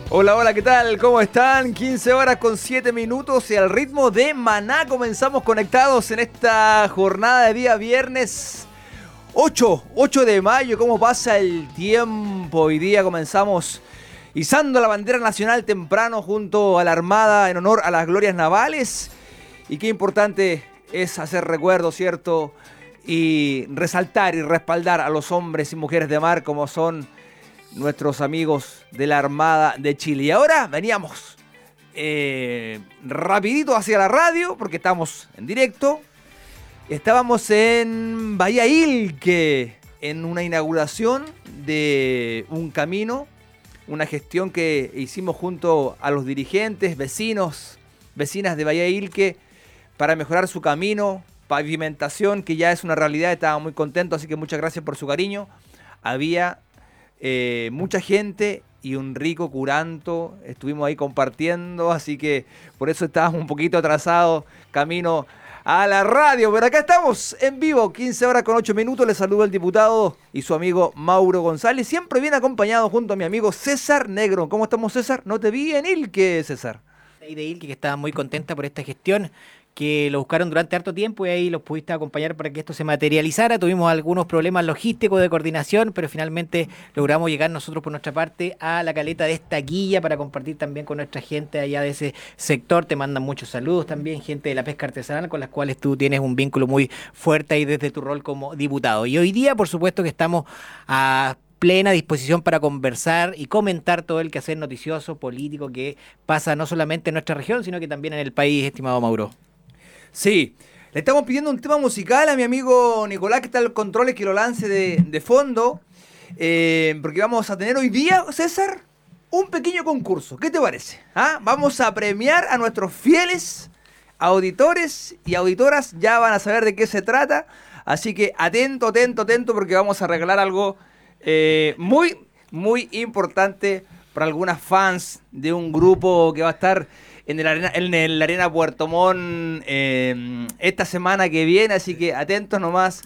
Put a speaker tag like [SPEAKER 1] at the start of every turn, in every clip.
[SPEAKER 1] Hola, hola, ¿qué tal? ¿Cómo están? 15 horas con 7 minutos y al ritmo de Maná comenzamos conectados en esta jornada de día viernes 8 de mayo. ¿Cómo pasa el tiempo? Hoy día comenzamos izando la bandera nacional temprano junto a la Armada en honor a las glorias navales. Y qué importante es hacer recuerdo, ¿cierto? Y resaltar y respaldar a los hombres y mujeres de mar como son nuestros amigos de la Armada de Chile. Y ahora veníamos rapidito hacia la radio porque estamos en directo. Estábamos en Bahía Ilque en una inauguración de un camino, una gestión que hicimos junto a los dirigentes, vecinas de Bahía Ilque para mejorar su camino, pavimentación que ya es una realidad. Estaba muy contento, así que muchas gracias por su cariño. Había mucha gente y un rico curanto, estuvimos ahí compartiendo, así que por eso estábamos un poquito atrasados camino a la radio, pero acá estamos en vivo, 15 horas con 8 minutos, les saludo el diputado y su amigo Mauro González, siempre bien acompañado junto a mi amigo César Negro. ¿Cómo estamos, César? No te vi en Ilque, César.
[SPEAKER 2] Y de Ilque, que estaba muy contenta por esta gestión, que lo buscaron durante harto tiempo y ahí los pudiste acompañar para que esto se materializara. Tuvimos algunos problemas logísticos de coordinación, pero finalmente logramos llegar nosotros por nuestra parte a la caleta de Estaquilla para compartir también con nuestra gente allá de ese sector. Te mandan muchos saludos también, gente de la pesca artesanal con las cuales tú tienes un vínculo muy fuerte ahí desde tu rol como diputado. Y hoy día, por supuesto, que estamos a plena disposición para conversar y comentar todo el quehacer noticioso, político que pasa no solamente en nuestra región, sino que también en el país, estimado Mauro.
[SPEAKER 1] Sí, le estamos pidiendo un tema musical a mi amigo Nicolás, que está en los controles, que lo lance de fondo, porque vamos a tener hoy día, César, un pequeño concurso. ¿Qué te parece? ¿Ah? Vamos a premiar a nuestros fieles auditores y auditoras, ya van a saber de qué se trata, así que atento, porque vamos a regalar algo muy, muy importante para algunas fans de un grupo que va a estar en la Arena Puerto Montt esta semana que viene, así que atentos nomás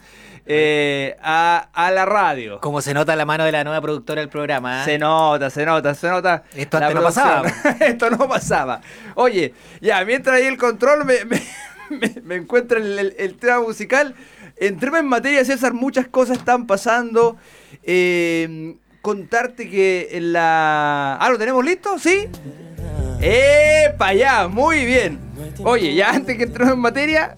[SPEAKER 1] a la radio.
[SPEAKER 2] Como se nota la mano de la nueva productora del programa, ¿eh?
[SPEAKER 1] Se nota.
[SPEAKER 2] Esto antes no pasaba.
[SPEAKER 1] Esto no pasaba. Oye, ya, mientras ahí el control me encuentra el tema musical. Entremos en materia, César, muchas cosas están pasando. Contarte que en la... ¿lo tenemos listo? ¿Sí? ¡Epa, allá! Muy bien. Oye, ya antes que entremos en materia,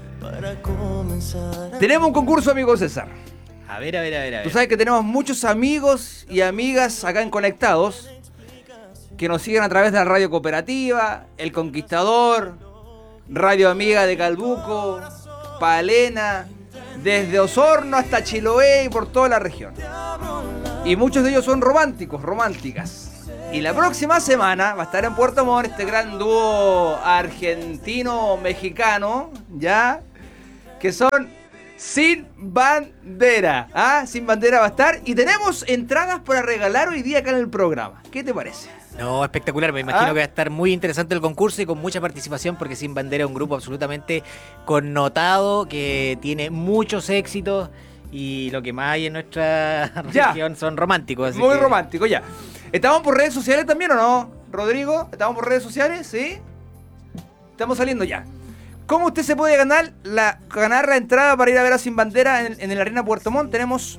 [SPEAKER 1] tenemos un concurso, amigo César.
[SPEAKER 2] A ver.
[SPEAKER 1] Tú sabes que tenemos muchos amigos y amigas acá en Conectados que nos siguen a través de la radio cooperativa, El Conquistador, Radio Amiga de Calbuco, Palena, desde Osorno hasta Chiloé y por toda la región. Y muchos de ellos son románticas. Y la próxima semana va a estar en Puerto Montt este gran dúo argentino-mexicano, ¿ya? Que son Sin Bandera. Sin Bandera va a estar. Y tenemos entradas para regalar hoy día acá en el programa. ¿Qué te parece?
[SPEAKER 2] No, espectacular. Me imagino que va a estar muy interesante el concurso y con mucha participación porque Sin Bandera es un grupo absolutamente connotado, que tiene muchos éxitos y lo que más hay en nuestra región son románticos. Así
[SPEAKER 1] muy
[SPEAKER 2] que...
[SPEAKER 1] románticos, ya. ¿Estamos por redes sociales también o no, Rodrigo? ¿Estamos por redes sociales? ¿Sí? Estamos saliendo ya. ¿Cómo usted se puede ganar la entrada para ir a ver a Sin Bandera en el Arena Puerto Montt? Tenemos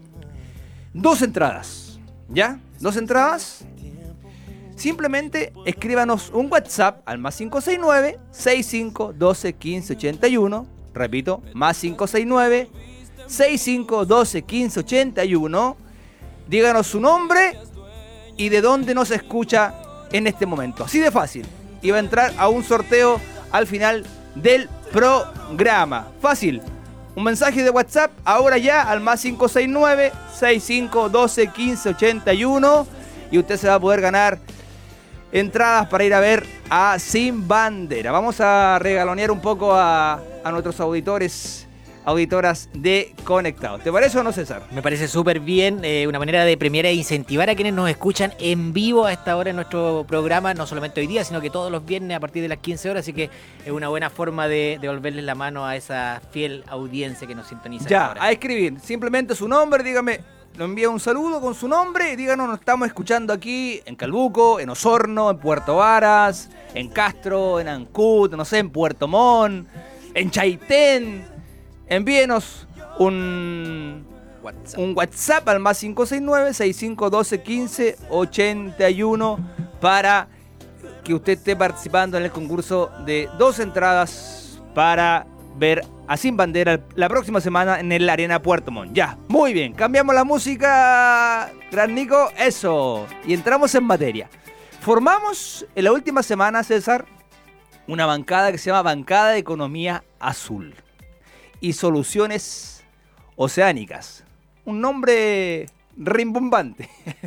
[SPEAKER 1] 2 entradas, ¿ya? 2 entradas. Simplemente escríbanos un WhatsApp al más 569 65 12 15 81. Repito, más 569 65 12 15 81. Díganos su nombre y de dónde nos escucha en este momento. Así de fácil. Y va a entrar a un sorteo al final del programa. Fácil. Un mensaje de WhatsApp ahora ya al más 569 65 12 15 81 y usted se va a poder ganar entradas para ir a ver a Sin Bandera. Vamos a regalonear un poco a nuestros auditores, auditoras de Conectados. ¿Te parece o no, César?
[SPEAKER 2] Me parece súper bien, una manera de premiar e incentivar a quienes nos escuchan en vivo a esta hora en nuestro programa, no solamente hoy día, sino que todos los viernes a partir de las 15 horas, así que es una buena forma de devolverles la mano a esa fiel audiencia que nos sintoniza.
[SPEAKER 1] Ya,
[SPEAKER 2] ahora.
[SPEAKER 1] a escribir, simplemente su nombre, dígame nos envía un saludo con su nombre y díganos, nos estamos escuchando aquí en Calbuco, en Osorno, en Puerto Varas, en Castro, en Ancud, no sé, en Puerto Montt, en Chaitén. Envíenos un WhatsApp al más 569-6512-1581 para que usted esté participando en el concurso de 2 entradas para ver a Sin Bandera la próxima semana en la Arena Puerto Montt. Ya, muy bien, cambiamos la música, Gran Nico, eso, y entramos en materia. Formamos en la última semana, César, una bancada que se llama Bancada de Economía Azul y Soluciones Oceánicas. Un nombre rimbombante.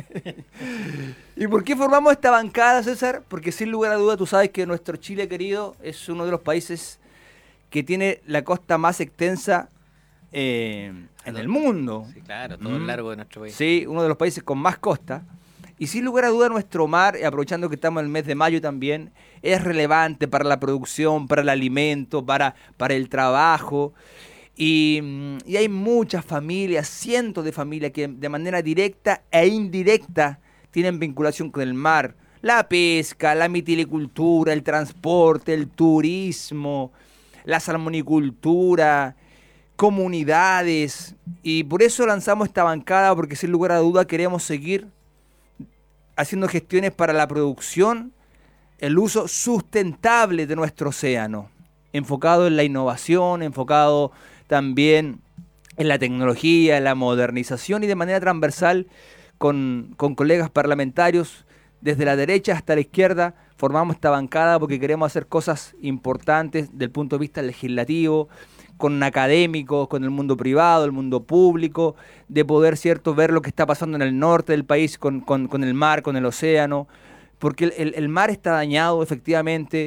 [SPEAKER 1] ¿Y por qué formamos esta bancada, César? Porque sin lugar a duda tú sabes que nuestro Chile querido es uno de los países que tiene la costa más extensa en el mundo.
[SPEAKER 2] Sí, claro, todo el largo de nuestro país.
[SPEAKER 1] Sí, uno de los países con más costa. Y sin lugar a duda nuestro mar, aprovechando que estamos en el mes de mayo también, es relevante para la producción, para el alimento, para el trabajo. Y hay muchas familias, cientos de familias que de manera directa e indirecta tienen vinculación con el mar. La pesca, la mitilicultura, el transporte, el turismo, la salmonicultura, comunidades. Y por eso lanzamos esta bancada, porque sin lugar a duda queremos seguir haciendo gestiones para la producción, el uso sustentable de nuestro océano, enfocado en la innovación, enfocado también en la tecnología, en la modernización y de manera transversal con colegas parlamentarios desde la derecha hasta la izquierda. Formamos esta bancada porque queremos hacer cosas importantes desde el punto de vista legislativo, con académicos, con el mundo privado, el mundo público, de poder, ¿cierto?, ver lo que está pasando en el norte del país con el mar, con el océano, porque el mar está dañado efectivamente,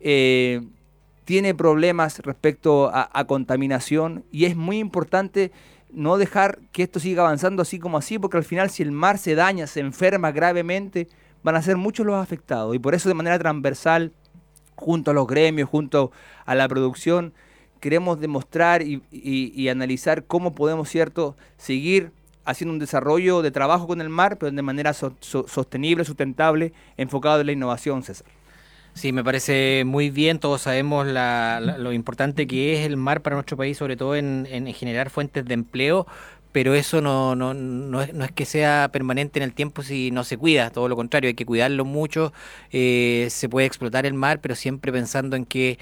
[SPEAKER 1] tiene problemas respecto a contaminación y es muy importante no dejar que esto siga avanzando así como así, porque al final si el mar se daña, se enferma gravemente, van a ser muchos los afectados. Y por eso de manera transversal, junto a los gremios, junto a la producción, queremos demostrar y analizar cómo podemos, ¿cierto?, seguir haciendo un desarrollo de trabajo con el mar, pero de manera sostenible, sustentable, enfocado en la innovación, César.
[SPEAKER 2] Sí, me parece muy bien. Todos sabemos lo importante que es el mar para nuestro país, sobre todo en generar fuentes de empleo, pero eso no es que sea permanente en el tiempo si no se cuida, todo lo contrario, hay que cuidarlo mucho. Se puede explotar el mar, pero siempre pensando en que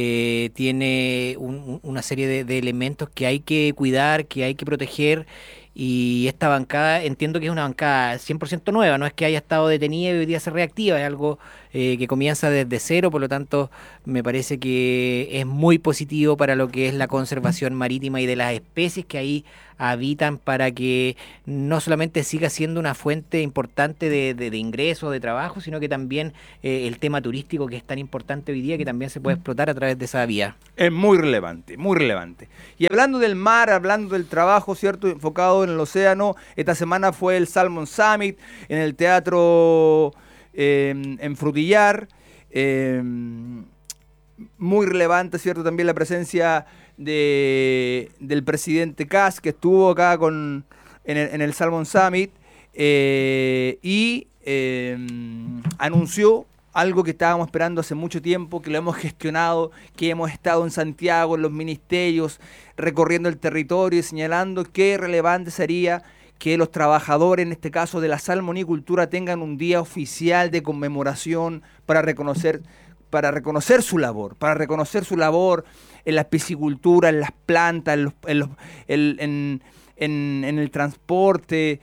[SPEAKER 2] tiene una serie de elementos que hay que cuidar, que hay que proteger. Y esta bancada, entiendo que es una bancada 100% nueva, no es que haya estado detenida y hoy día se reactiva, es algo que comienza desde cero, por lo tanto me parece que es muy positivo para lo que es la conservación marítima y de las especies que ahí habitan, para que no solamente siga siendo una fuente importante de ingresos, de trabajo, sino que también el tema turístico, que es tan importante hoy día, que también se puede explotar a través de esa vía.
[SPEAKER 1] Es muy relevante, muy relevante. Y hablando del mar, hablando del trabajo, ¿cierto?, enfocado en el océano, esta semana fue el Salmon Summit en el teatro en Frutillar. Muy relevante, ¿cierto?, también la presencia del presidente Kast, que estuvo acá en el Salmon Summit y anunció algo que estábamos esperando hace mucho tiempo, que lo hemos gestionado, que hemos estado en Santiago, en los ministerios, recorriendo el territorio y señalando qué relevante sería que los trabajadores, en este caso de la salmonicultura, tengan un día oficial de conmemoración para reconocer su labor, en la piscicultura, en las plantas, en el transporte.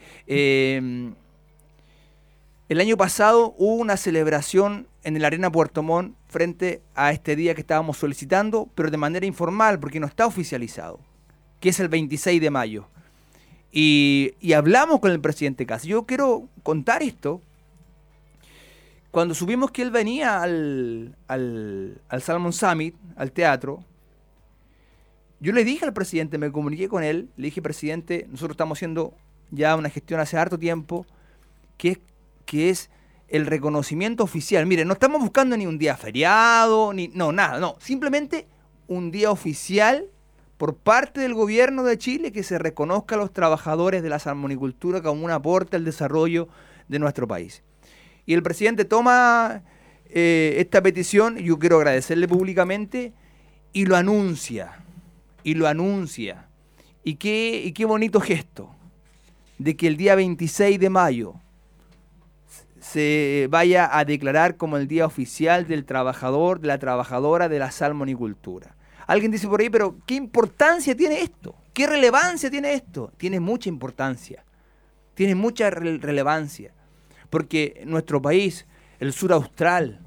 [SPEAKER 1] El año pasado hubo una celebración en el Arena Puerto Montt frente a este día que estábamos solicitando, pero de manera informal, porque no está oficializado, que es el 26 de mayo. Y hablamos con el presidente Kast. Yo quiero contar esto. Cuando supimos que él venía al Salmon Summit, al teatro, yo le dije al presidente, me comuniqué con él, le dije: presidente, nosotros estamos haciendo ya una gestión hace harto tiempo, que es el reconocimiento oficial. Mire, no estamos buscando ni un día feriado, nada, simplemente un día oficial por parte del gobierno de Chile que se reconozca a los trabajadores de la salmonicultura como un aporte al desarrollo de nuestro país. Y el presidente toma esta petición, y yo quiero agradecerle públicamente, y lo anuncia. Y qué bonito gesto de que el día 26 de mayo se vaya a declarar como el día oficial del trabajador, de la trabajadora de la salmonicultura. Alguien dice por ahí, pero ¿qué importancia tiene esto? ¿Qué relevancia tiene esto? Tiene mucha importancia, tiene mucha relevancia, porque nuestro país, el sur austral,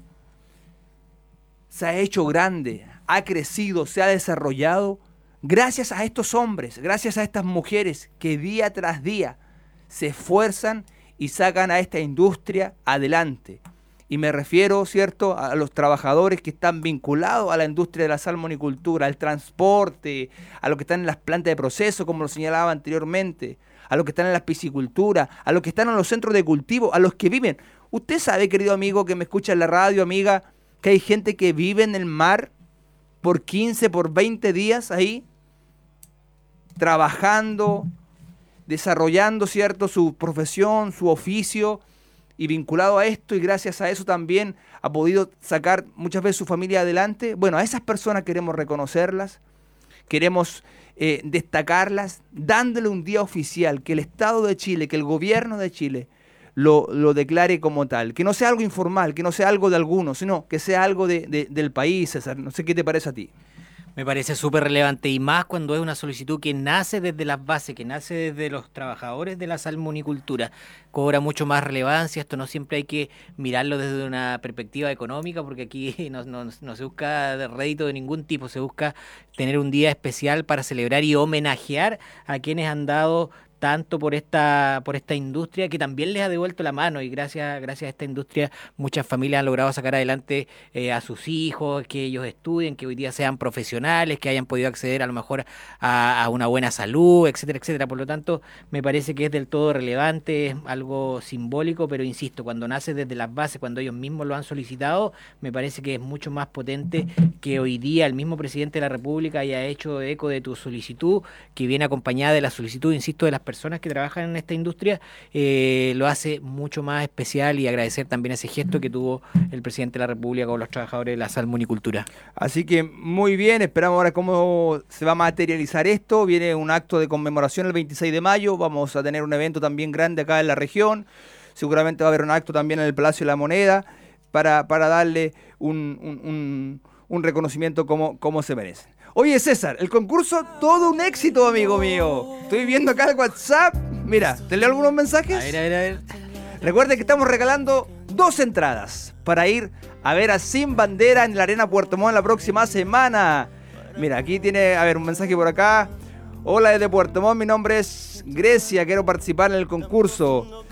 [SPEAKER 1] se ha hecho grande, ha crecido, se ha desarrollado gracias a estos hombres, gracias a estas mujeres que día tras día se esfuerzan y sacan a esta industria adelante. Y me refiero, ¿cierto?, a los trabajadores que están vinculados a la industria de la salmonicultura, al transporte, a los que están en las plantas de proceso, como lo señalaba anteriormente, a los que están en la piscicultura, a los que están en los centros de cultivo, a los que viven. Usted sabe, querido amigo que me escucha en la radio, amiga, que hay gente que vive en el mar por 15, por 20 días ahí, trabajando, desarrollando, ¿cierto?, su profesión, su oficio, y vinculado a esto, y gracias a eso también ha podido sacar muchas veces su familia adelante. Bueno, a esas personas queremos reconocerlas, queremos destacarlas, dándole un día oficial, que el Estado de Chile, que el gobierno de Chile lo declare como tal, que no sea algo informal, que no sea algo de algunos, sino que sea algo del país, César. No sé qué te parece a ti.
[SPEAKER 2] Me parece súper relevante, y más cuando es una solicitud que nace desde las bases, que nace desde los trabajadores de la salmonicultura. Cobra mucho más relevancia. Esto no siempre hay que mirarlo desde una perspectiva económica, porque aquí no se busca rédito de ningún tipo, se busca tener un día especial para celebrar y homenajear a quienes han dado tanto por esta industria, que también les ha devuelto la mano, y gracias a esta industria muchas familias han logrado sacar adelante a sus hijos, que ellos estudien, que hoy día sean profesionales, que hayan podido acceder a lo mejor a una buena salud, etcétera, etcétera. Por lo tanto, me parece que es del todo relevante, es algo simbólico, pero insisto, cuando nace desde las bases, cuando ellos mismos lo han solicitado, me parece que es mucho más potente que hoy día el mismo presidente de la República haya hecho eco de tu solicitud, que viene acompañada de la solicitud, insisto, de las personas que trabajan en esta industria. Lo hace mucho más especial, y agradecer también ese gesto que tuvo el presidente de la República con los trabajadores de la salmonicultura.
[SPEAKER 1] Así que muy bien, esperamos ahora cómo se va a materializar esto. Viene un acto de conmemoración el 26 de mayo, vamos a tener un evento también grande acá en la región, seguramente va a haber un acto también en el Palacio de la Moneda para darle un reconocimiento como se merece. Oye, César, el concurso, todo un éxito, amigo mío. Estoy viendo acá el WhatsApp. Mira, ¿te leo algunos mensajes?
[SPEAKER 2] A ver.
[SPEAKER 1] Recuerden que estamos regalando 2 entradas para ir a ver a Sin Bandera en la Arena Puerto Montt la próxima semana. Mira, aquí tiene, un mensaje por acá. Hola desde Puerto Montt, mi nombre es Grecia, quiero participar en el concurso.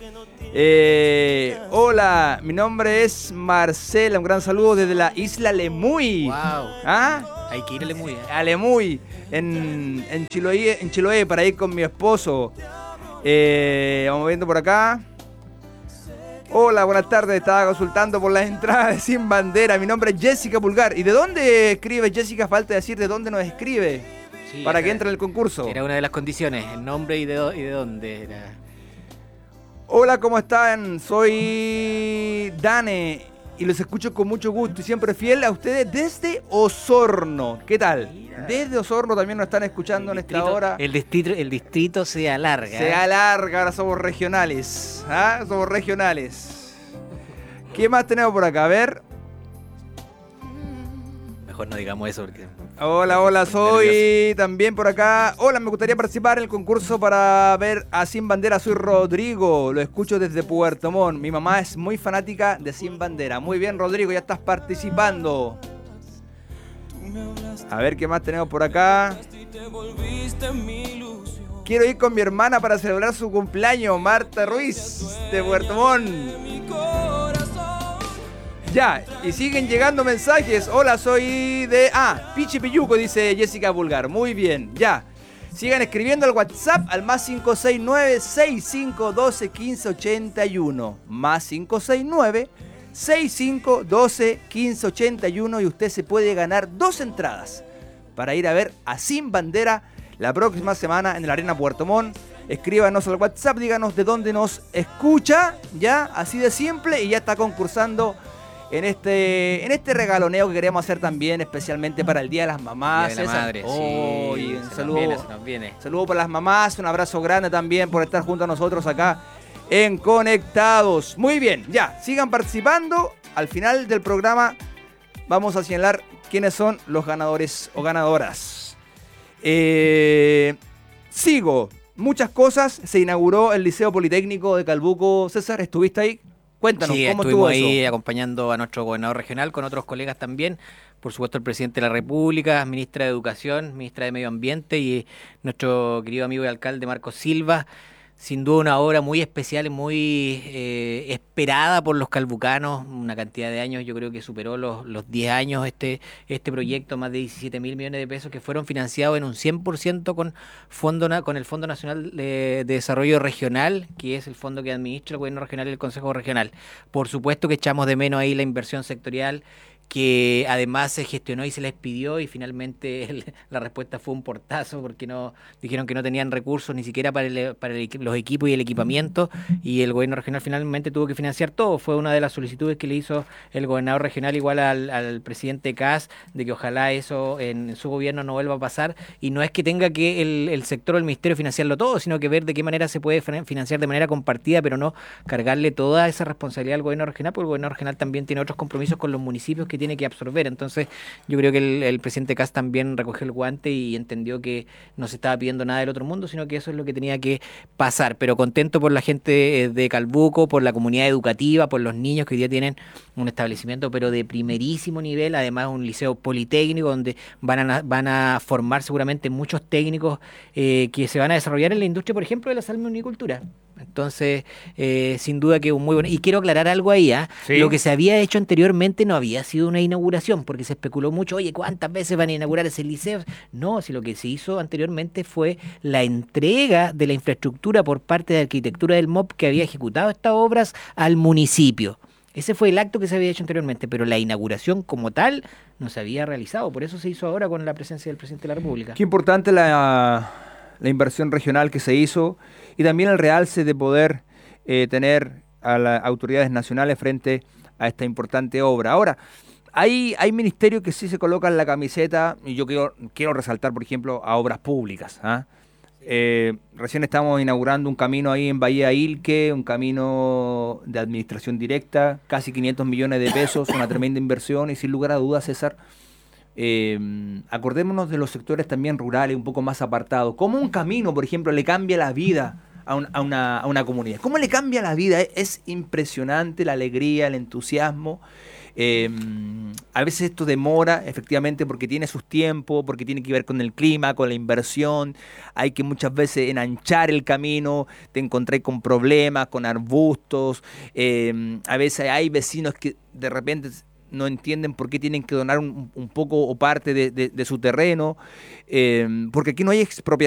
[SPEAKER 1] Hola, mi nombre es Marcela, un gran saludo desde la isla Lemuy.
[SPEAKER 2] Wow.
[SPEAKER 1] ¿Ah?
[SPEAKER 2] Hay que ir a Lemuy.
[SPEAKER 1] A Lemuy, en Chiloé, para ir con mi esposo. Vamos viendo por acá. Hola, buenas tardes. Estaba consultando por las entradas de Sin Bandera. Mi nombre es Jessica Pulgar. ¿Y de dónde escribe Jessica? Falta decir de dónde nos escribe, sí, para que entre en el concurso.
[SPEAKER 2] Era una de las condiciones, el nombre y de dónde era.
[SPEAKER 1] Hola, ¿cómo están? Soy Dane y los escucho con mucho gusto y siempre fiel a ustedes desde Osorno. ¿Qué tal? Desde Osorno también nos están escuchando en esta hora.
[SPEAKER 2] El distrito se alarga.
[SPEAKER 1] Se alarga, ahora somos regionales. ¿Ah? Somos regionales. ¿Qué más tenemos por acá? A ver.
[SPEAKER 2] Mejor no digamos eso porque...
[SPEAKER 1] Hola, soy también por acá. Hola, me gustaría participar en el concurso para ver a Sin Bandera. Soy Rodrigo, lo escucho desde Puerto Montt. Mi mamá es muy fanática de Sin Bandera. Muy bien, Rodrigo, ya estás participando. A ver qué más tenemos por acá. Quiero ir con mi hermana para celebrar su cumpleaños, Marta Ruiz, de Puerto Montt. Ya, y siguen llegando mensajes. Hola, soy de... Pichipilluco, dice Jessica Pulgar. Muy bien, ya. Sigan escribiendo al WhatsApp al más 569-6512-1581. Más 569-6512-1581 y usted se puede ganar 2 entradas para ir a ver a Sin Bandera la próxima semana en la Arena Puerto Montt. Escríbanos al WhatsApp, díganos de dónde nos escucha, ya, así de simple, y ya está concursando en este regaloneo que queremos hacer también, especialmente para el Día de las Mamás.
[SPEAKER 2] Día de la Madre,
[SPEAKER 1] oh,
[SPEAKER 2] sí,
[SPEAKER 1] un saludo,
[SPEAKER 2] se nos viene.
[SPEAKER 1] Saludo para las mamás, un abrazo grande también por estar junto a nosotros acá en Conectados. Muy bien, ya, sigan participando. Al final del programa vamos a señalar quiénes son los ganadores o ganadoras. Sigo. Muchas cosas. Se inauguró el Liceo Politécnico de Calbuco. César, ¿estuviste ahí? Cuéntanos,
[SPEAKER 2] Sí,
[SPEAKER 1] ¿cómo estuvo
[SPEAKER 2] estuvimos ahí
[SPEAKER 1] eso?
[SPEAKER 2] acompañando a nuestro gobernador regional con otros colegas también. Por supuesto, el presidente de la República, ministra de Educación, ministra de Medio Ambiente y nuestro querido amigo y alcalde Marcos Silva. Sin duda una obra muy especial y muy esperada por los calbucanos, una cantidad de años, yo creo que superó los 10 años este proyecto, más de 17.000 millones de pesos que fueron financiados en un 100% con el Fondo Nacional de Desarrollo Regional, que es el fondo que administra el gobierno regional y el Consejo Regional. Por supuesto que echamos de menos ahí la inversión sectorial, que además se gestionó y se les pidió y finalmente la respuesta fue un portazo porque dijeron que no tenían recursos ni siquiera para los equipos y el equipamiento, y el gobierno regional finalmente tuvo que financiar todo. Fue una de las solicitudes que le hizo el gobernador regional igual al presidente Kast, de que ojalá eso en su gobierno no vuelva a pasar, y no es que tenga que el sector o el ministerio financiarlo todo, sino que ver de qué manera se puede financiar de manera compartida, pero no cargarle toda esa responsabilidad al gobierno regional, porque el gobierno regional también tiene otros compromisos con los municipios que tiene que absorber. Entonces yo creo que el presidente Kast también recogió el guante y entendió que no se estaba pidiendo nada del otro mundo, sino que eso es lo que tenía que pasar. Pero contento por la gente de Calbuco, por la comunidad educativa, por los niños que hoy día tienen un establecimiento pero de primerísimo nivel, además un liceo politécnico donde van a formar seguramente muchos técnicos que se van a desarrollar en la industria, por ejemplo, de la salmonicultura. Entonces, sin duda que un muy bueno. Y quiero aclarar algo ahí, ¿eh?
[SPEAKER 1] Sí.
[SPEAKER 2] Lo que se había hecho anteriormente no había sido una inauguración, porque se especuló mucho, oye, ¿cuántas veces van a inaugurar ese liceo? No, si lo que se hizo anteriormente fue la entrega de la infraestructura por parte de Arquitectura del MOP, que había ejecutado estas obras, al municipio. Ese fue el acto que se había hecho anteriormente, pero la inauguración como tal no se había realizado. Por eso se hizo ahora con la presencia del presidente de la República.
[SPEAKER 1] Qué importante la inversión regional que se hizo y también el realce de poder tener a las autoridades nacionales frente a esta importante obra. Ahora, hay ministerios que sí se colocan la camiseta, y yo quiero resaltar, por ejemplo, a obras públicas. Recién estamos inaugurando un camino ahí en Bahía Ilque, un camino de administración directa, casi 500 millones de pesos, una tremenda inversión, y sin lugar a dudas, César, acordémonos de los sectores también rurales, un poco más apartados. ¿Cómo un camino, por ejemplo, le cambia la vida a una comunidad? ¿Cómo le cambia la vida? Es impresionante la alegría, el entusiasmo. A veces esto demora, efectivamente, porque tiene sus tiempos, porque tiene que ver con el clima, con la inversión. Hay que muchas veces enanchar el camino, te encontrás con problemas, con arbustos. A veces hay vecinos que de repente no entienden por qué tienen que donar un poco o parte de su terreno, porque aquí no hay expropiación.